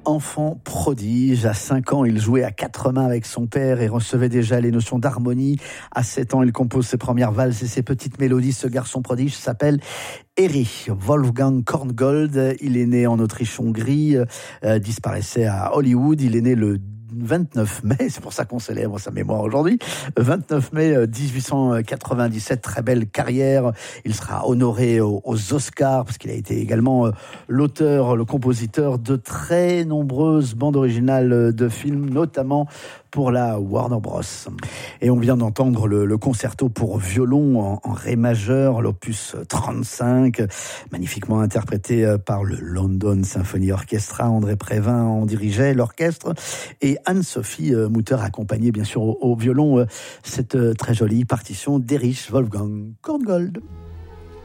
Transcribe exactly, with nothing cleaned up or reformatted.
Enfant prodige, à cinq ans, il jouait à quatre mains avec son père et recevait déjà les notions d'harmonie. À sept ans, il compose ses premières valses et ses petites mélodies. Ce garçon prodige s'appelle Erich Wolfgang Korngold. Il est né en Autriche-Hongrie, euh, disparaissait à Hollywood. Il est né le vingt-neuf mai, c'est pour ça qu'on célèbre sa mémoire aujourd'hui, vingt-neuf mai dix-huit cent quatre-vingt-dix-sept, très belle carrière. Il sera honoré aux, aux Oscars parce qu'il a été également l'auteur, le compositeur de très nombreuses bandes originales de films, notamment pour la Warner Bros. Et on vient d'entendre le, le concerto pour violon en, en ré majeur, l'opus trente-cinq, magnifiquement interprété par le London Symphony Orchestra. André Prévin en dirigeait l'orchestre et Anne-Sophie Mutter accompagnait bien sûr au, au violon cette très jolie partition d'Erich Wolfgang Korngold.